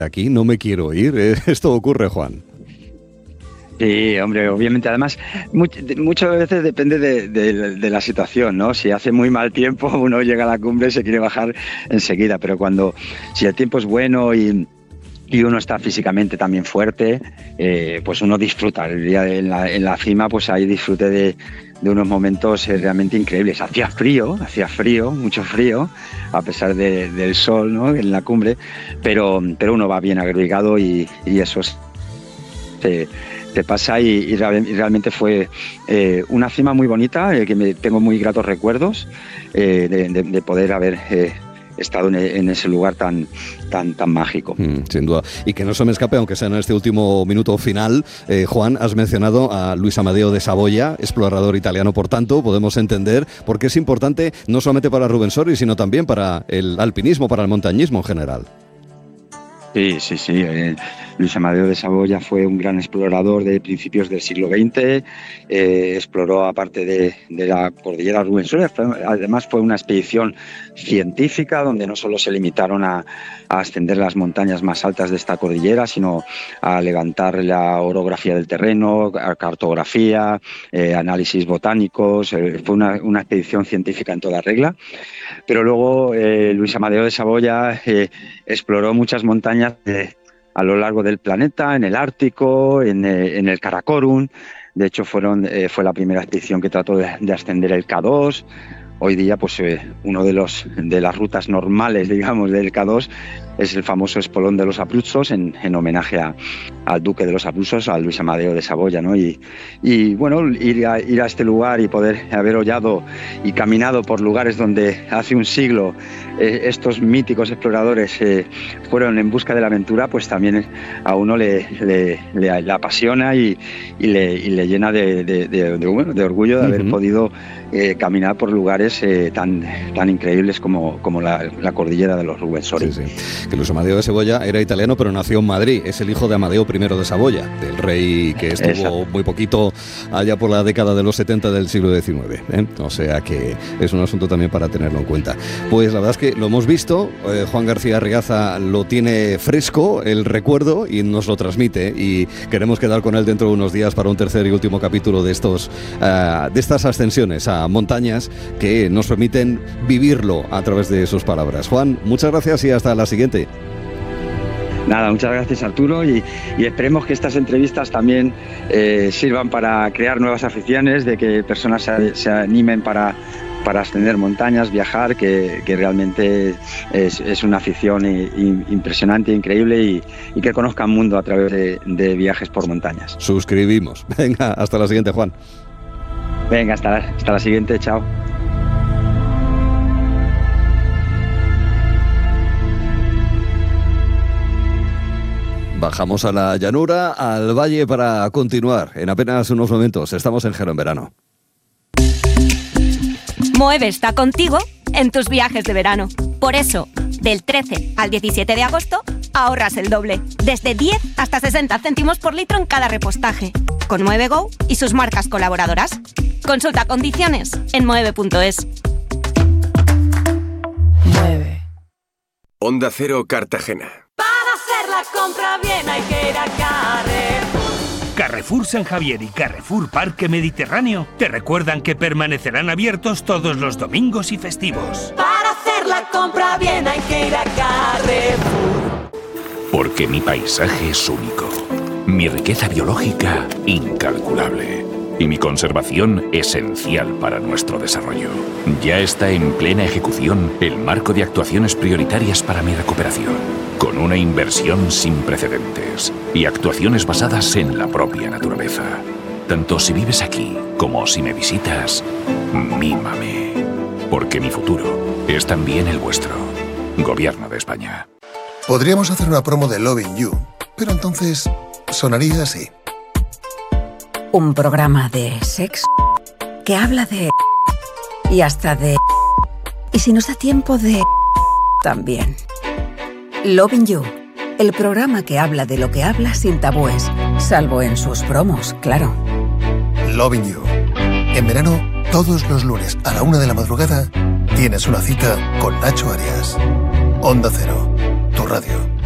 aquí no me quiero ir. Esto ocurre, Juan. Sí, hombre, obviamente, además, muchas veces depende de la situación, ¿no? Si hace muy mal tiempo, uno llega a la cumbre y se quiere bajar enseguida, pero si el tiempo es bueno y uno está físicamente también fuerte, pues uno disfruta. El día en la cima, pues ahí disfrute de unos momentos realmente increíbles. Hacía frío, mucho frío, a pesar del sol, ¿no? En la cumbre, pero uno va bien abrigado y eso te pasa y realmente fue una cima muy bonita, que tengo muy gratos recuerdos de poder haber estado en ese lugar tan mágico. Sin duda. Y que no se me escape, aunque sea en este último minuto final, Juan, has mencionado a Luis Amadeo de Saboya, explorador italiano, por tanto, podemos entender por qué es importante no solamente para Rubén Sorry, sino también para el alpinismo, para el montañismo en general. Sí. Luis Amadeo de Saboya fue un gran explorador de principios del siglo XX, exploró aparte de la cordillera Rubén Soria, además fue una expedición científica donde no solo se limitaron a ascender las montañas más altas de esta cordillera, sino a levantar la orografía del terreno, cartografía, análisis botánicos. Fue una expedición científica en toda regla, pero luego Luis Amadeo de Saboya exploró muchas montañas a lo largo del planeta, en el Ártico, en el Karakorum. De hecho, fue la primera expedición que trató de ascender el K2. Hoy día, pues uno de las rutas normales, digamos, del K2 es el famoso Espolón de los Abruzos, en homenaje al duque de los Abruzos, a Luis Amadeo de Saboya, ¿no? Y bueno, ir a este lugar y poder haber hollado y caminado por lugares donde hace un siglo estos míticos exploradores fueron en busca de la aventura, pues también a uno le apasiona y le llena de orgullo de haber podido caminar por lugares tan increíbles como la cordillera de los Rubén Sory. Sí. Que Luis Amadeo de Saboya era italiano, pero nació en Madrid. Es el hijo de Amadeo I de Saboya, del rey que estuvo muy poquito allá por la década de los 70 del siglo XIX. O sea que es un asunto también para tenerlo en cuenta. Pues la verdad es que lo hemos visto. Juan García Regaza lo tiene fresco, el recuerdo, y nos lo transmite. Y queremos quedar con él dentro de unos días para un tercer y último capítulo de estas ascensiones a montañas que nos permiten vivirlo a través de sus palabras. Juan, muchas gracias y hasta la siguiente. Nada, muchas gracias, Arturo, y esperemos que estas entrevistas también sirvan para crear nuevas aficiones, de que personas se animen para ascender montañas, viajar, que realmente es una afición impresionante, increíble, y que conozcan el mundo a través de viajes por montañas. Suscribimos. Venga, hasta la siguiente, Juan. Venga, hasta la siguiente, chao. Bajamos a la llanura, al valle, para continuar. En apenas unos momentos estamos en Gelo en Verano. Moeve está contigo en tus viajes de verano. Por eso, del 13 al 17 de agosto, ahorras el doble. Desde 10 hasta 60 céntimos por litro en cada repostaje. Con Moeve Go y sus marcas colaboradoras. Consulta condiciones en moeve.es. Mueve. Onda Cero, Cartagena. Para hacer la compra bien hay que ir a Carrefour. Carrefour San Javier y Carrefour Parque Mediterráneo te recuerdan que permanecerán abiertos todos los domingos y festivos. Para hacer la compra bien hay que ir a Carrefour. Porque mi paisaje es único, mi riqueza biológica incalculable y mi conservación esencial para nuestro desarrollo. Ya está en plena ejecución el marco de actuaciones prioritarias para mi recuperación, con una inversión sin precedentes y actuaciones basadas en la propia naturaleza. Tanto si vives aquí como si me visitas, mímame. Porque mi futuro es también el vuestro. Gobierno de España. Podríamos hacer una promo de Loving You, pero entonces sonaría así. Un programa de sexo que habla de... y hasta de... y si nos da tiempo de... también. Loving You, el programa que habla de lo que habla sin tabúes, salvo en sus promos, claro. Loving You. En verano, todos los lunes a la 1 de la madrugada, tienes una cita con Nacho Arias. Onda Cero, tu radio.